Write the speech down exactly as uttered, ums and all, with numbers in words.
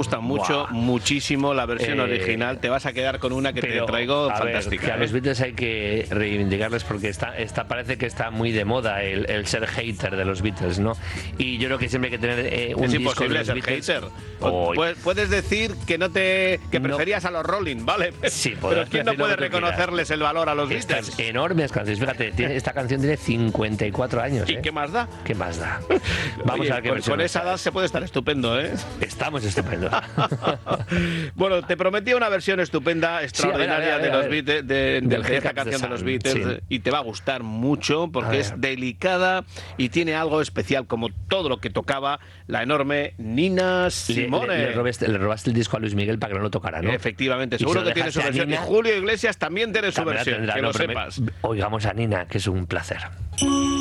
gusta mucho, Buah. muchísimo la versión Eh, original. Te vas a quedar con una que Pero, te traigo a ver, fantástica. que a ¿eh? los Beatles hay que reivindicarles porque está, está, parece que está muy de moda el, el ser hater de los Beatles, ¿no? Y yo creo que siempre hay que tener eh, un Es disco de imposible los ser Beatles. hater. Oh, Pu- Puedes decir que no te que No. preferías a los Rolling, ¿vale? Sí, pero podrás ¿quién no decir lo puede que tú quieras. reconocerles el valor a los Estas Beatles? enormes canciones. Fíjate, tiene, esta canción tiene cincuenta y cuatro años. ¿Y ¿eh? qué más da? ¿Qué más da? Vamos Oye, a ver qué con, versión con esa está. edad se puede estar estupendo, ¿eh? Estamos estupendos. Bueno, te prometí una versión estupenda, extraordinaria a ver, a ver, de a los ver. Beatles, de, de- Del de Here esta Comes the canción de los Sun, Beatles, sí. y te va a gustar mucho A porque es ver. delicada y tiene algo especial, como todo lo que tocaba la enorme Nina Le, Simone. le- le robaste, le robaste el disco a Luis Miguel para que no lo tocara, ¿no? Efectivamente, Y seguro se que lo tiene su dejaste a versión. Y Nina. Julio Iglesias también tiene su También la versión, tendrá, que no, lo pero me- sepas. Oigamos a Nina, que es un placer.